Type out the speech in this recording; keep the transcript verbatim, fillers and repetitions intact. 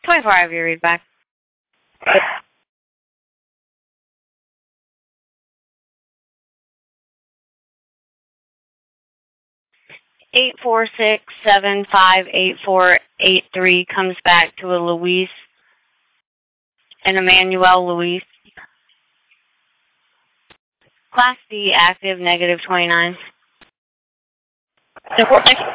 twenty-four I V read back. Eight four six seven five eight four eight three comes back to a Luis and Emmanuel Luis. Class D active negative twenty-nine. The